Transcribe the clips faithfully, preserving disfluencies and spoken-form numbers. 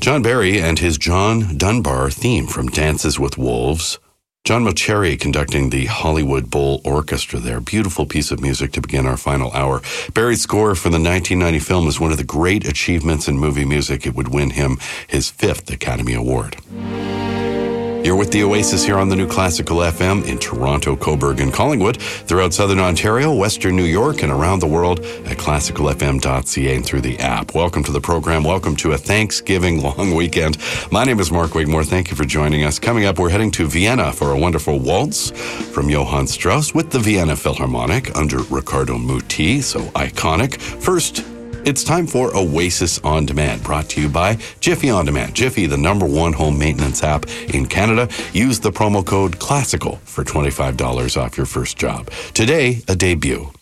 John Barry and his John Dunbar theme from Dances with Wolves. John Mauceri conducting the Hollywood Bowl Orchestra there. Beautiful piece of music to begin our final hour. Barry's score for the nineteen ninety film is one of the great achievements in movie music. It would win him his fifth Academy Award. You're with the Oasis here on the New Classical F M in Toronto, Cobourg, and Collingwood, throughout Southern Ontario, Western New York, and around the world at classical f m dot c a and through the app. Welcome to the program. Welcome to a Thanksgiving long weekend. My name is Mark Wigmore. Thank you for joining us. Coming up, we're heading to Vienna for a wonderful waltz from Johann Strauss with the Vienna Philharmonic under Riccardo Muti, so iconic. First, it's time for Oasis On Demand, brought to you by Jiffy On Demand. Jiffy, the number one home maintenance app in Canada. Use the promo code CLASSICAL for twenty-five dollars off your first job. Today, a debut.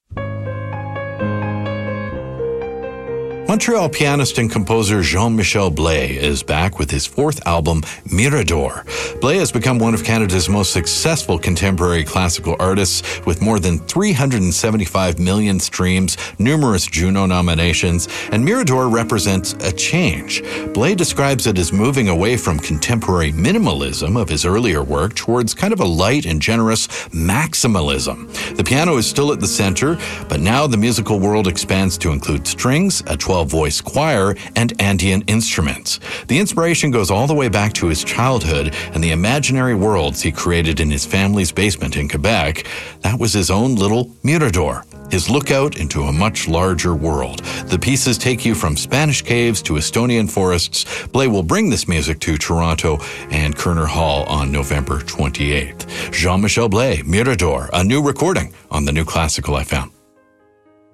Montreal pianist and composer Jean-Michel Blais is back with his fourth album, Mirador. Blais has become one of Canada's most successful contemporary classical artists with more than three hundred seventy-five million streams, numerous Juno nominations, and Mirador represents a change. Blais describes it as moving away from contemporary minimalism of his earlier work towards kind of a light and generous maximalism. The piano is still at the center, but now the musical world expands to include strings, a twelve-voice choir, and Andean instruments. The inspiration goes all the way back to his childhood and the imaginary worlds he created in his family's basement in Quebec. That was his own little Mirador, his lookout into a much larger world. The pieces take you from Spanish caves to Estonian forests. Blais will bring this music to Toronto and Kerner Hall on November twenty-eighth. Jean-Michel Blais, Mirador, a new recording on the New Classical F M.